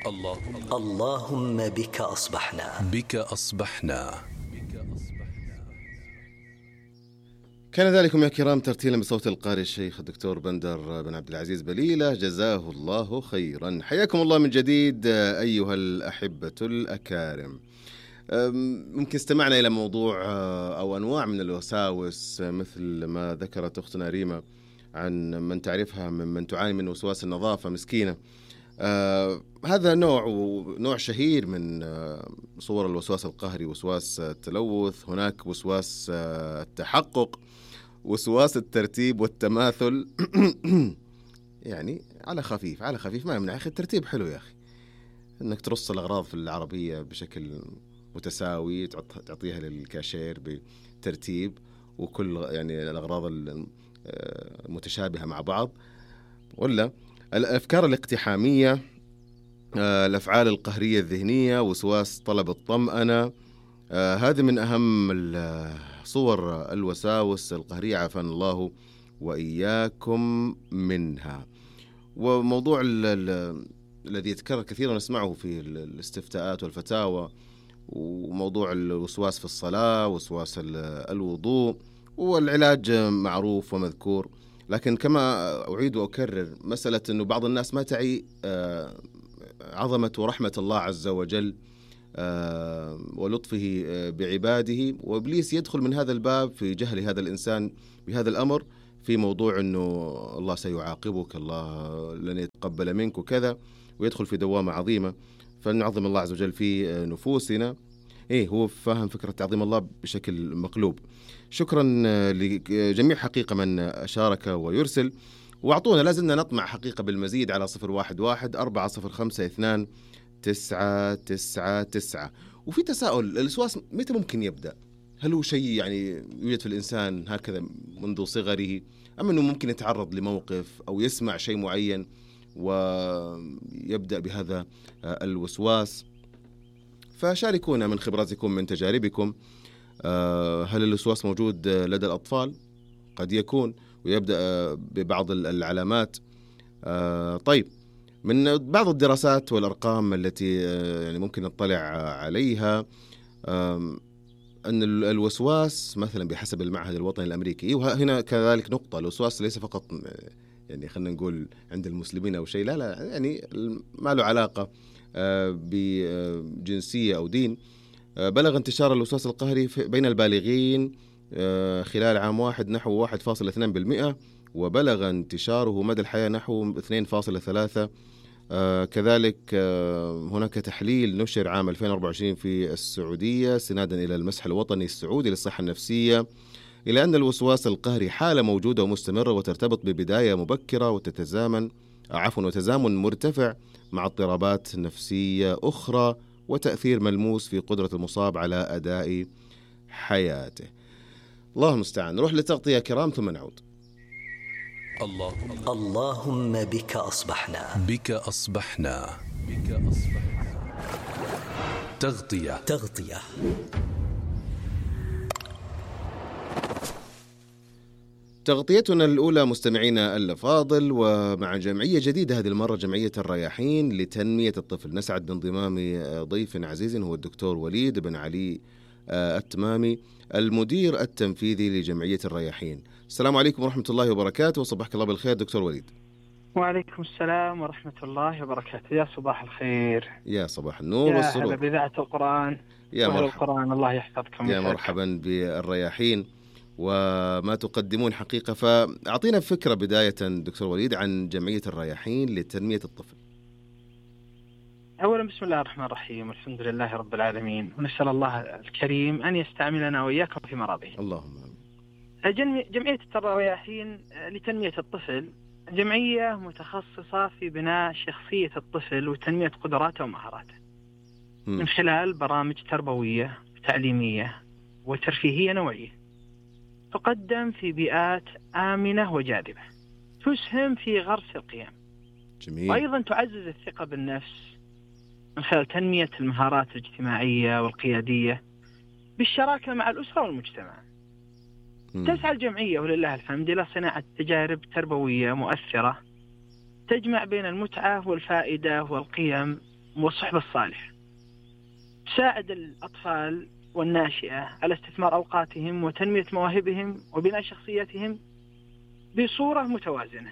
اللهم بك أصبحنا. كان ذلكم يا كرام ترتيلا بصوت القارئ الشيخ الدكتور بندر بن عبد العزيز بليلة، جزاه الله خيرا. حياكم الله من جديد أيها الأحبة الأكارم. ممكن استمعنا إلى موضوع أو أنواع من الوساوس، مثل ما ذكرت أختنا ريما عن من تعرفها من تعاني من وسواس النظافة مسكينة. هذا نوع شهير من صور الوسواس القهري، وسواس التلوث. هناك وسواس التحقق، وسواس الترتيب والتماثل. يعني على خفيف ما يمنع يا أخي، الترتيب حلو يا أخي، أنك ترص الأغراض في العربية بشكل متساوي، تعطيها للكاشير بترتيب، وكل يعني الأغراض المتشابهة مع بعض. ولا الأفكار الاقتحامية، الأفعال القهرية الذهنية، وسواس طلب الطمأنة. هذه من أهم صور الوساوس القهرية، عافانا الله وإياكم منها. وموضوع الذي يتكرر كثيرا نسمعه في الاستفتاءات والفتاوى، وموضوع الوسواس في الصلاة، وسواس الوضوء، والعلاج معروف ومذكور. لكن كما أعيد وأكرر، مسألة أنه بعض الناس ما تعي عظمة ورحمة الله عز وجل ولطفه بعباده، وإبليس يدخل من هذا الباب في جهل هذا الإنسان بهذا الأمر، في موضوع أنه الله سيعاقبك، الله لن يتقبل منك وكذا، ويدخل في دوامة عظيمة. فنعظم الله عز وجل في نفوسنا. هو فاهم فكرة تعظيم الله بشكل مقلوب. شكرا لجميع حقيقة من شارك ويرسل، واعطونا، لازلنا نطمع حقيقة بالمزيد على 011-405-2999. وفي تساؤل، الوسواس متى ممكن يبدأ؟ هل هو شيء يعني يوجد في الإنسان هكذا منذ صغره، أم أنه ممكن يتعرض لموقف أو يسمع شيء معين ويبدأ بهذا الوسواس؟ فشاركونا من خبراتكم، من تجاربكم. هل الوسواس موجود لدى الأطفال؟ قد يكون، ويبدأ ببعض العلامات. طيب، من بعض الدراسات والأرقام التي يعني ممكن نطلع عليها، أن الوسواس مثلا بحسب المعهد الوطني الأمريكي، وهنا كذلك نقطة، الوسواس ليس فقط يعني خلينا نقول عند المسلمين أو شيء، لا يعني ما له علاقة بجنسية أو دين. بلغ انتشار الوسواس القهري بين البالغين خلال عام واحد نحو 1.2%، وبلغ انتشاره مدى الحياة نحو 2.3. كذلك هناك تحليل نشر عام 2024 في السعودية استنادا إلى المسح الوطني السعودي للصحة النفسية، إلى أن الوسواس القهري حالة موجودة ومستمرة، وترتبط ببداية مبكرة وتزامن مرتفع مع اضطرابات نفسية أخرى، وتأثير ملموس في قدرة المصاب على أداء حياته. الله المستعان. نروح لتغطية كرام ثم نعود. اللهم بك أصبحنا. تغطية. تغطيتنا الأولى مستمعينا الأفاضل، ومع جمعية جديدة هذه المرة، جمعية الرياحين لتنمية الطفل. نسعد بانضمام ضيف عزيز هو الدكتور وليد بن علي التمامي، المدير التنفيذي لجمعية الرياحين. السلام عليكم ورحمة الله وبركاته، وصبحك الله بالخير دكتور وليد. وعليكم السلام ورحمة الله وبركاته. يا صباح الخير، يا صباح النور والسرور، يا بإذاعة القرآن، يا مرحبا القرآن، الله يحفظكم. يا مرحبا بالرياحين وما تقدمون حقيقة. فأعطينا فكرة بداية دكتور وليد عن جمعية الرياحين لتنمية الطفل. أولا بسم الله الرحمن الرحيم، والحمد لله رب العالمين، ونسأل الله الكريم أن يستعملنا وإياكم في مراضيه. اللهم آمين. جمعية الرياحين لتنمية الطفل جمعية متخصصة في بناء شخصية الطفل وتنمية قدراته ومهاراته من خلال برامج تربوية تعليمية وترفيهية نوعية، تقدم في بيئات آمنة وجاذبة، تسهم في غرس القيم. جميل. وأيضا تعزز الثقة بالنفس من خلال تنمية المهارات الاجتماعية والقيادية بالشراكة مع الأسرة والمجتمع. تسعى الجمعية ولله الحمد إلى صناعة تجارب تربوية مؤثرة تجمع بين المتعة والفائدة والقيم والصحبة الصالحة. تساعد الأطفال والناشئة على استثمار أوقاتهم وتنمية مواهبهم وبناء شخصياتهم بصورة متوازنة.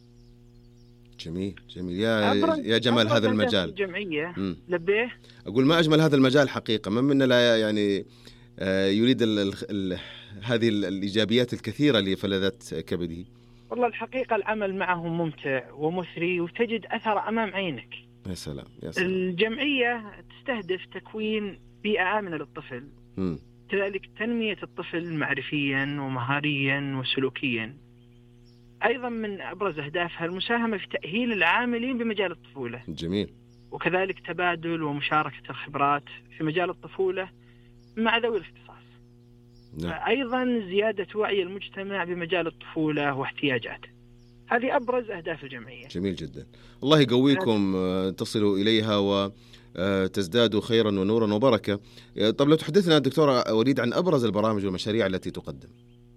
جميل جميل يا جمال هذا المجال. الجمعية لبيه. أقول ما أجمل هذا المجال حقيقة، من منا لا يعني يريد هذه الإيجابيات الكثيرة لفلذات كبده. والله الحقيقة العمل معهم ممتع ومثري وتجد أثر أمام عينك. يا سلام يا سلام. الجمعية تستهدف تكوين بيئة آمنة للطفل، كذلك تنمية الطفل معرفيا ومهاريا وسلوكيا. أيضا من أبرز أهدافها المساهمة في تأهيل العاملين بمجال الطفولة. جميل. وكذلك تبادل ومشاركة الخبرات في مجال الطفولة مع ذوي الاختصاص. نعم. أيضا زيادة وعي المجتمع بمجال الطفولة واحتياجاته. هذه أبرز أهداف الجمعية. جميل جدا، الله يقويكم تصلوا إليها وتزدادوا خيرا ونورا وبركة. طب لو تحدثنا دكتور وليد عن أبرز البرامج والمشاريع التي تقدم.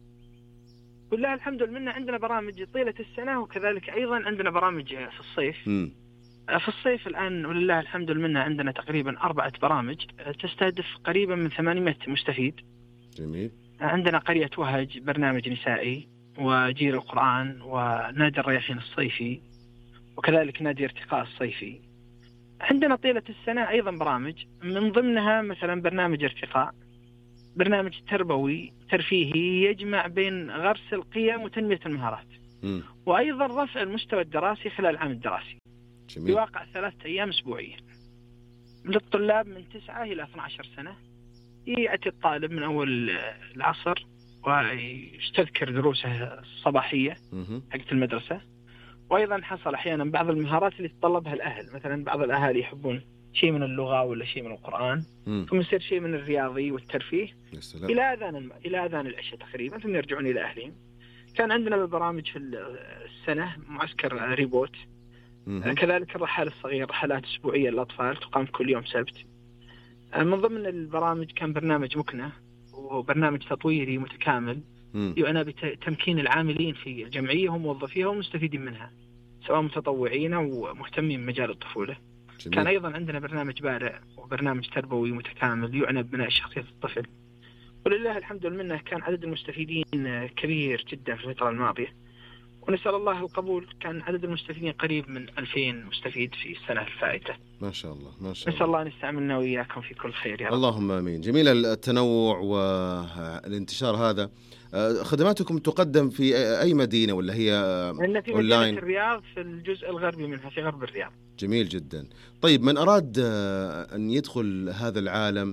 بالله الحمد لله عندنا برامج طيلة السنة وكذلك أيضا عندنا برامج في الصيف. في الصيف الآن ولله الحمد لله عندنا تقريبا 4 برامج تستهدف قريبا من 800 مستفيد. جميل. عندنا قرية وهج برنامج نسائي، وجيل القرآن، ونادي الرياحين الصيفي، وكذلك نادي ارتقاء الصيفي. عندنا طيلة السنة أيضا برامج من ضمنها مثلا برنامج ارتقاء، برنامج تربوي ترفيهي يجمع بين غرس القيم وتنمية المهارات، وأيضا رفع المستوى الدراسي خلال العام الدراسي. جميل. بواقع 3 أيام أسبوعيا للطلاب من 9 إلى 12 سنة. يأتي الطالب من أول العصر ويستذكر دروسه الصباحية حقت المدرسة، وأيضا حصل أحيانا بعض المهارات اللي تطلبها الأهل. مثلا بعض الأهالي يحبون شيء من اللغة ولا شيء من القرآن، ثم يصير شيء من الرياضي والترفيه إلى أذان العشاء تقريبا، ثم يرجعون إلى أهلهم. كان عندنا برامج في السنة معسكر ريبوت، كذلك الرحال الصغير، رحلات أسبوعية للأطفال تقام كل يوم سبت. من ضمن البرامج كان برنامج مكنة، وبرنامج تطويري متكامل يعنى بتمكين العاملين في الجمعية وموظفيها ومستفيدين منها، سواء متطوعين أو مهتمين بمجال الطفولة. جميل. كان أيضا عندنا برنامج بارع وبرنامج تربوي متكامل يعنى ببناء شخصية الطفل. ولله الحمد لله كان عدد المستفيدين كبير جدا في الفترة الماضية، ونسأل الله القبول. كان عدد المستفيدين قريب من 2000 مستفيد في السنة الفائتة. ما شاء الله ما شاء الله. نسأل الله أن يستعملنا وإياكم في كل خير يا رب. اللهم آمين. جميل التنوع والانتشار هذا. خدماتكم تقدم في أي مدينة ولا هي أونلاين؟ في مدينة الرياض في الجزء الغربي منها، في غرب الرياض. جميل جدا. طيب من أراد أن يدخل هذا العالم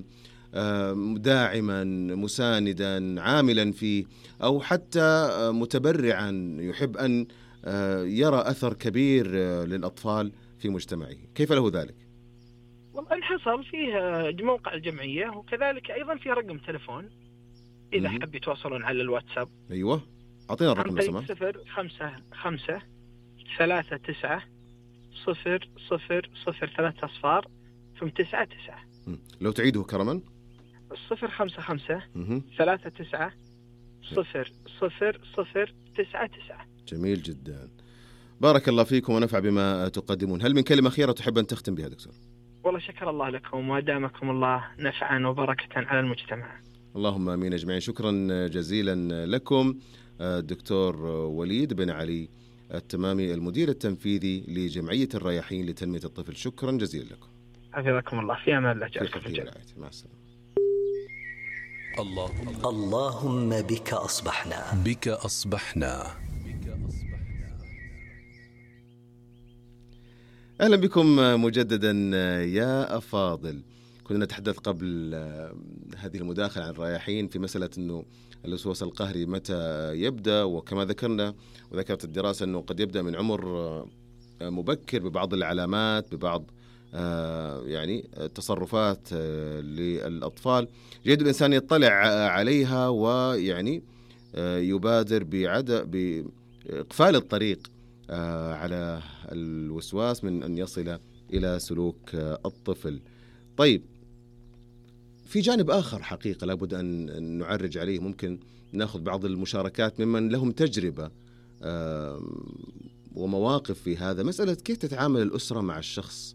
داعما مساندا عاملا فيه، أو حتى متبرعا يحب أن يرى أثر كبير للأطفال في مجتمعه، كيف له ذلك؟ والله حصل فيه موقع الجمعية، وكذلك أيضا في رقم تلفون إذا حب يتواصلون على الواتساب. أيوة أعطينا الرقم. 055 39 000 ثم 99. لو تعيده كرما. 055 39 000 جميل جدا، بارك الله فيكم ونفع بما تقدمون. هل من كلمة أخيرة تحب أن تختم بها دكتور؟ والله شكر الله لكم وأدامكم الله نفعا وبركة على المجتمع. اللهم آمين أجمعين. شكرا جزيلا لكم دكتور وليد بن علي التمامي، المدير التنفيذي لجمعية الرياحين لتنمية الطفل. شكرا جزيلا لكم. حفظكم الله. في أمان الله. مع السلامة. اللهم بك أصبحنا. أهلا بكم مجددا يا أفاضل. كنا نتحدث قبل هذه المداخلة عن الرياحين في مسألة أنه الوسواس القهري متى يبدأ، وكما ذكرنا وذكرت الدراسة أنه قد يبدأ من عمر مبكر ببعض العلامات، ببعض يعني تصرفات للأطفال. يجب الإنسان يطلع عليها ويعني يبادر بإقفال الطريق على الوسواس من أن يصل إلى سلوك الطفل. طيب في جانب آخر حقيقة لابد أن نعرج عليه، ممكن نأخذ بعض المشاركات ممن لهم تجربة ومواقف في هذا. مسألة كيف تتعامل الأسرة مع الشخص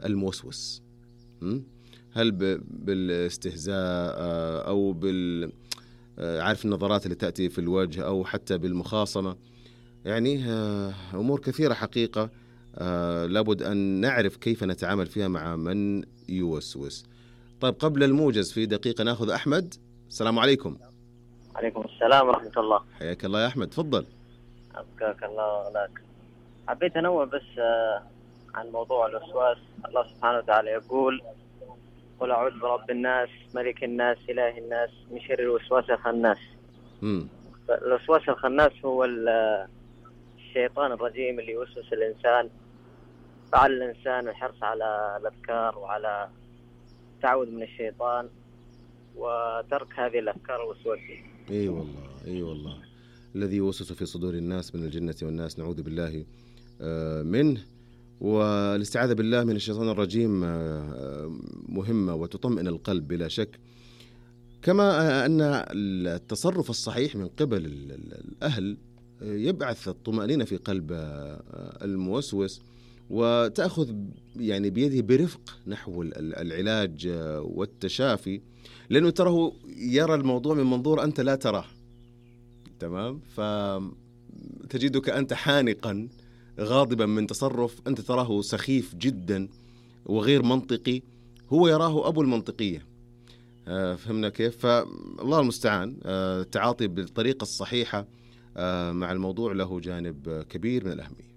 الموسوس؟ هل بالاستهزاء أو عارف النظرات اللي تأتي في الوجه أو حتى بالمخاصمة؟ يعني أمور كثيرة حقيقة لابد أن نعرف كيف نتعامل فيها مع من يوسوس. طيب قبل الموجز في دقيقة نأخذ أحمد. السلام عليكم. عليكم السلام ورحمة الله. حياك الله يا أحمد، تفضل. أبقاك الله لك. حبيت أنوه بس عن موضوع الوسواس. الله سبحانه وتعالى يقول: قل أعوذ برب الناس ملك الناس إله الناس من شر الوسواس الخناس. الوسواس الخناس هو الشيطان الرجيم اللي يوسوس الإنسان، فعلى الإنسان الحرص على الأذكار وعلى التعوذ من الشيطان وترك هذه الأفكار الوسواسية. اي والله، اي والله، الذي يوسوس في صدور الناس من الجنة والناس، نعوذ بالله منه. والاستعاذة بالله من الشيطان الرجيم مهمة وتطمئن القلب بلا شك، كما أن التصرف الصحيح من قبل الأهل يبعث الطمأنينة في قلب الموسوس، وتأخذ يعني بيده برفق نحو العلاج والتشافي، لأنه تراه يرى الموضوع من منظور أنت لا تراه. تمام؟ فتجدك أنت حانقا غاضبا من تصرف أنت تراه سخيف جدا وغير منطقي، هو يراه أبو المنطقية. فهمنا كيف؟ فالله المستعان. التعاطي بالطريقة الصحيحة مع الموضوع له جانب كبير من الأهمية.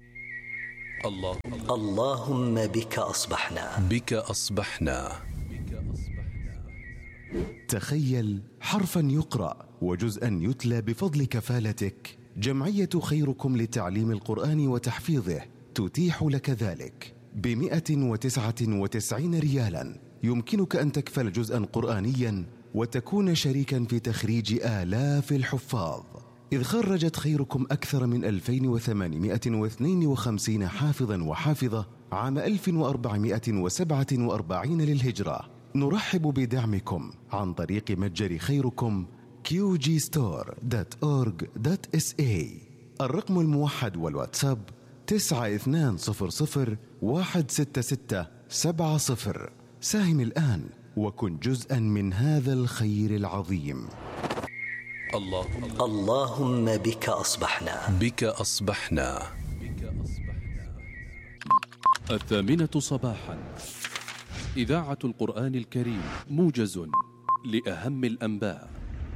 اللهم بك أصبحنا. بك أصبحنا. تخيل حرفا يقرأ وجزءا يتلى بفضل كفالتك. جمعية خيركم لتعليم القرآن وتحفيظه تتيح لك ذلك ب199 ريالا. يمكنك أن تكفل جزءا قرآنيا وتكون شريكا في تخريج آلاف الحفاظ، إذ خرجت خيركم أكثر من 2852 حافظا وحافظة عام 1447 للهجرة. نرحب بدعمكم عن طريق متجر خيركم qgstore.org.sa. الرقم الموحد والواتساب 9200166770. ساهم الآن وكن جزءا من هذا الخير العظيم. اللهم بك أصبحنا. بك أصبحنا. 8:00 صباحا، إذاعة القرآن الكريم، موجز لأهم الأنباء.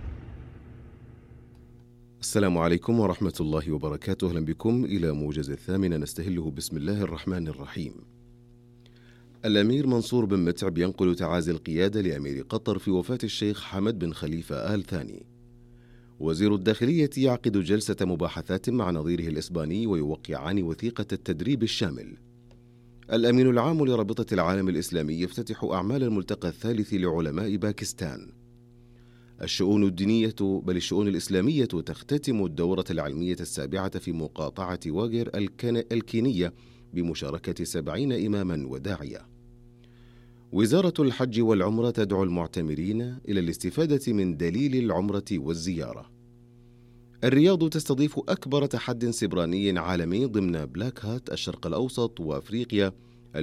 السلام عليكم ورحمة الله وبركاته. أهلا بكم إلى موجز 8 نستهله بسم الله الرحمن الرحيم. الأمير منصور بن متعب ينقل تعازي القيادة لأمير قطر في وفاة الشيخ حمد بن خليفة آل ثاني. وزير الداخلية يعقد جلسة مباحثات مع نظيره الإسباني ويوقعان وثيقة التدريب الشامل. الأمين العام لرابطة العالم الإسلامي يفتتح أعمال الملتقى الثالث لعلماء باكستان. الشؤون الدينية بل الشؤون الإسلامية تختتم الدورة العلمية السابعة في مقاطعة واجر الكينية بمشاركة 70 إماما وداعية. وزارة الحج والعمرة تدعو المعتمرين إلى الاستفادة من دليل العمرة والزيارة. الرياض تستضيف أكبر تحد سبراني عالمي ضمن بلاك هات الشرق الأوسط وأفريقيا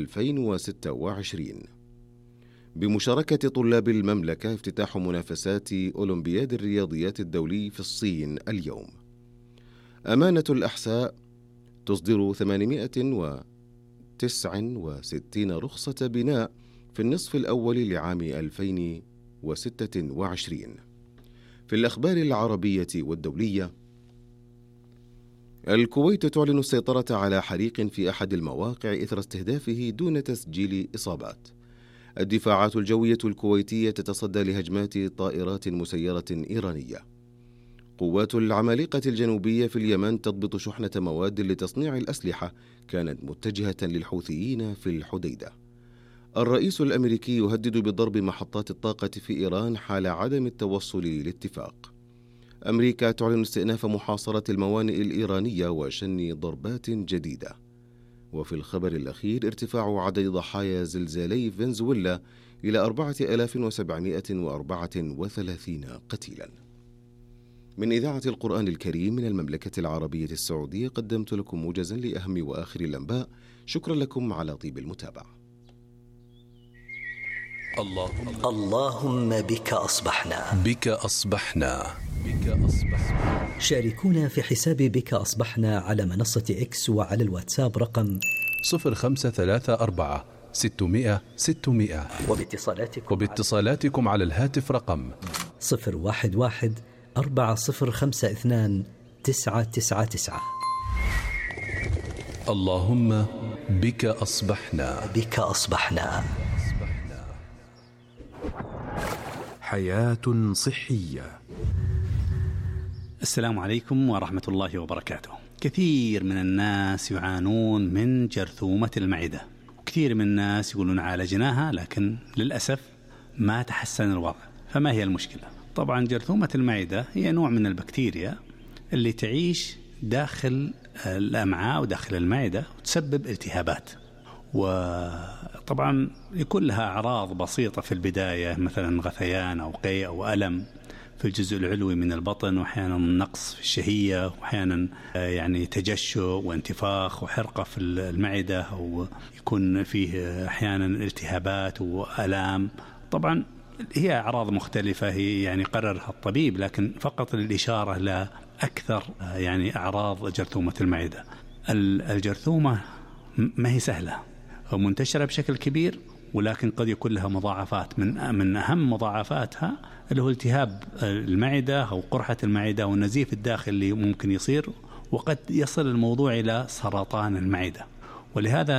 2026. بمشاركة طلاب المملكة افتتاح منافسات أولمبياد الرياضيات الدولي في الصين اليوم. أمانة الأحساء تصدر 869 رخصة بناء في النصف الأول لعام 2026. في الأخبار العربية والدولية، الكويت تعلن السيطرة على حريق في أحد المواقع إثر استهدافه دون تسجيل إصابات. الدفاعات الجوية الكويتية تتصدى لهجمات طائرات مسيرة إيرانية. قوات العمالقة الجنوبية في اليمن تضبط شحنة مواد لتصنيع الأسلحة كانت متجهة للحوثيين في الحديدة. الرئيس الأمريكي يهدد بضرب محطات الطاقة في إيران حال عدم التوصل للاتفاق. أمريكا تعلن استئناف محاصرة الموانئ الإيرانية وشن ضربات جديدة. وفي الخبر الأخير، ارتفاع عدد ضحايا زلزالي فنزويلا إلى 4734 قتيلا. من إذاعة القرآن الكريم من المملكة العربية السعودية، قدمت لكم موجزا لأهم وآخر الأنباء. شكرا لكم على طيب المتابعة. اللهم بك أصبحنا. بك أصبحنا. بك أصبحنا. شاركونا في حساب بك أصبحنا على منصة إكس وعلى الواتساب رقم 0534 600 600. وباتصالاتكم على الهاتف رقم 011 4052 999. اللهم بك أصبحنا. بك أصبحنا. حياة صحية. السلام عليكم ورحمة الله وبركاته. كثير من الناس يعانون من جرثومة المعدة، وكثير من الناس يقولون عالجناها لكن للأسف ما تحسن الوضع. فما هي المشكلة؟ طبعا جرثومة المعدة هي نوع من البكتيريا اللي تعيش داخل الأمعاء وداخل المعدة وتسبب التهابات، وطبعا يكون لها أعراض بسيطة في البداية، مثلا غثيان أو قيء أو ألم في الجزء العلوي من البطن، وأحيانا نقص في الشهية، وأحيانا يعني تجشؤ وانتفاخ وحرقة في المعدة، أو يكون فيه أحيانا التهابات وألام. طبعا هي أعراض مختلفة هي يعني قررها الطبيب، لكن فقط للإشارة لأكثر يعني أعراض جرثومة المعدة. الجرثومة ما هي سهلة ومنتشرة بشكل كبير، ولكن قد يكون لها مضاعفات. من أهم مضاعفاتها اللي هو التهاب المعدة أو قرحة المعدة والنزيف الداخلي اللي ممكن يصير، وقد يصل الموضوع إلى سرطان المعدة. ولهذا